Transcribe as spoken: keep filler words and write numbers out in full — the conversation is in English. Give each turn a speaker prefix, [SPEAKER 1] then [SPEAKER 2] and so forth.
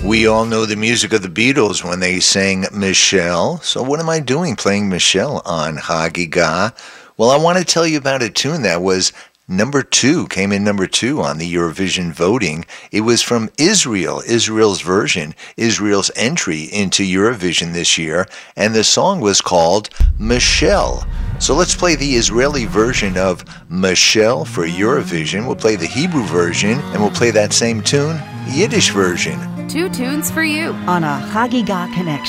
[SPEAKER 1] We all know the music of the Beatles when they sang Michelle. So what am I doing playing Michelle on Hagiga? Well, I want to tell you about a tune that was number two, came in number two on the Eurovision voting. It was from Israel, Israel's version, Israel's entry into Eurovision this year, and the song was called Michelle. So let's play the Israeli version of Michelle for Eurovision. We'll play the Hebrew version, and we'll play that same tune, Yiddish version.
[SPEAKER 2] Two tunes for you
[SPEAKER 3] on a Hagiga Connection.